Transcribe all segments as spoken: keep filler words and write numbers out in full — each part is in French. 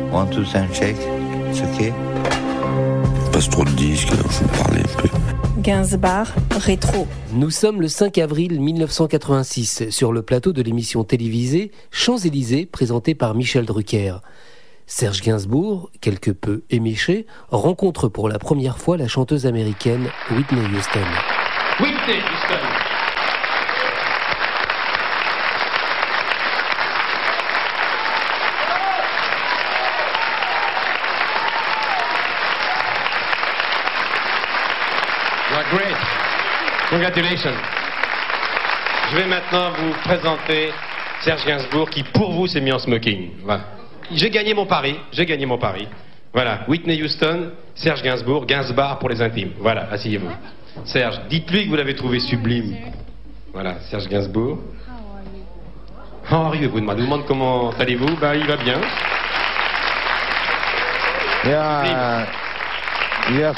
One, two, sound check. It's okay. Passe trop de disques, alors je vais vous parler un peu. Gainsbar rétro. Nous sommes le cinq avril mille neuf cent quatre-vingt-six sur le plateau de l'émission télévisée Champs-Élysées présentée par Michel Drucker. Serge Gainsbourg, quelque peu éméché, rencontre pour la première fois la chanteuse américaine Whitney Houston. Whitney Houston. You are great. Congratulations. Je vais maintenant vous présenter Serge Gainsbourg qui, pour vous, s'est mis en smoking. Voilà. J'ai gagné mon pari. J'ai gagné mon pari. Voilà. Whitney Houston, Serge Gainsbourg, Gainsbar pour les intimes. Voilà. Asseyez-vous. Serge, dites-lui que vous l'avez trouvé sublime. Voilà. Serge Gainsbourg. How are you? Vous demandez, vous demande comment allez-vous? Bah, il va bien. Yeah. Yeah.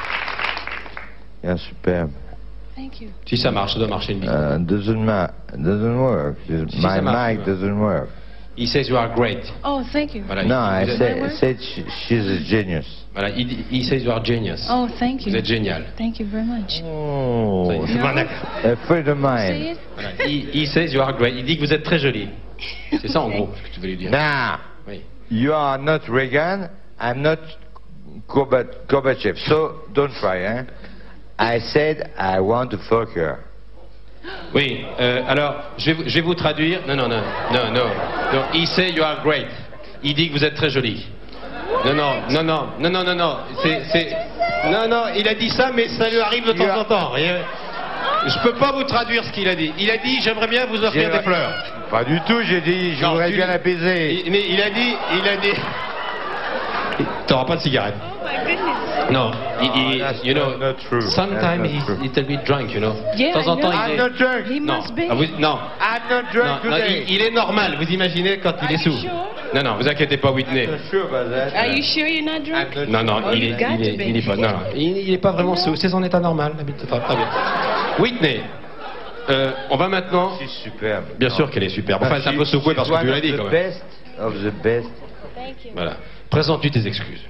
Yeah, superbe. Thank you. Si ça marche, ça doit marcher une Uh, doesn't ma- doesn't work. Si My ça marche, mic ouais. doesn't work. He says you are great. Oh, thank you. Voilà. No, il, I vous êtes- say, I said she, she's a genius. Voilà. Il, he says you are genius. Oh, thank you. Vous êtes génial. Thank you very much. Oh, C'est bon, d'accord. a friend of Say mine. it. Voilà. He, he says you are great. Il dit que vous êtes très jolie. C'est ça en gros ce que tu veux lui dire. Now, Oui. you are not Reagan. I'm not Gorbat- Gorbachev. So don't try, eh? I said I want to fuck her. Oui. Euh, alors, je vais, vous- je vais vous traduire. Non, non, non, non, non. Non. He says you are great. Il dit que vous êtes très jolie. Non, non, non, non, non, non, non, non. C'est, c'est. Non, non. Il a dit ça, mais ça lui arrive de temps en temps. Et, euh, je peux pas vous traduire ce qu'il a dit. Il a dit j'aimerais bien vous offrir J'ai- des fleurs. Pas du tout, j'ai dit, je Non, voudrais tu- bien la baiser. Il, mais il a dit, il a dit. T'auras pas de cigarette. Non, il, il- that's you know, not- not true. sometimes That's not he's true. a little bit drunk, you know. Yeah, de temps en I temps, know. il I'm est... not drunk. He Non, must be. ah, vous- non, I'm not non, drunk non, today. il, il est normal. Vous imaginez quand il est Are you sous. sure? Non, non, vous inquiétez pas, Whitney. I'm not sure about that. Are you sure you're not drunk? I'm not Non, non, Oh, il you est, got il est, to be. il est pas, non, non, il, il est pas vraiment sous. C'est son état normal. d'habitude, Très, très bien. Whitney, euh, on va maintenant. She's superbe. Bien sûr qu'elle est superbe. Enfin, c'est un peu secoué parce que tu l'as dit quand The même. best of the best. Thank you. Voilà. Présente-lui tes excuses.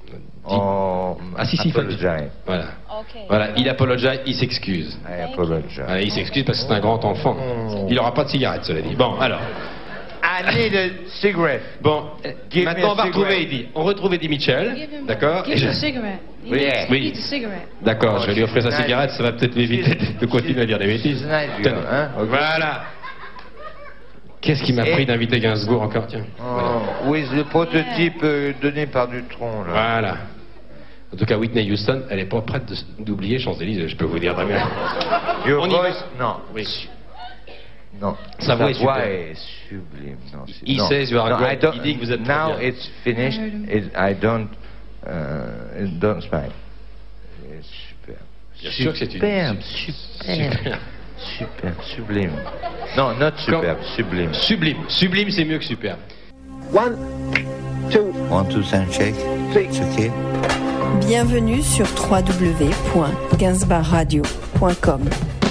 Oh, Ah si, si, il faut le dire. apologize. Voilà. Okay. Voilà, il apologize, il s'excuse. I apologize. Voilà, il s'excuse parce que c'est un grand enfant. Il n'aura pas de cigarette, cela dit. Bon, alors. I need a cigarette. Bon, Give maintenant me on va a retrouver cigarette. Eddie. On retrouve Eddie Mitchell. Give him, D'accord give Et him je- a cigarette. He Oui. needs, Oui. he needs a cigarette. D'accord, je vais lui offrir sa Nice. cigarette, ça va peut-être m'éviter de continuer à dire des bêtises. She's nice girl, Tenez. hein, ok. Voilà. Qu'est-ce qui m'a Et- pris d'inviter Gainsbourg encore Tiens. Voilà. Oh, with le prototype euh, donné par Dutron, là. Voilà. En tout cas, Whitney Houston, elle n'est pas prête de- d'oublier Champs-Élysées, je peux vous dire très bien. Your On y va. voice, non. Oui. Non. Sa voix est voix superbe. est sublime. Non, c'est- He non. says you are No, great. I don't- Il dit que vous êtes très Now bien. it's finished. I heard him. It, I don't, uh, it don't smile. C'est superbe. Bien sûr que c'est une- Superbe, Super. superbe. Superbe, sublime. Non, not superbe, sublime. Sublime. Sublime, c'est mieux que superbe. One, two, One, two, sound check. three. It's okay. Bienvenue sur w w w point gainsbar radio point com.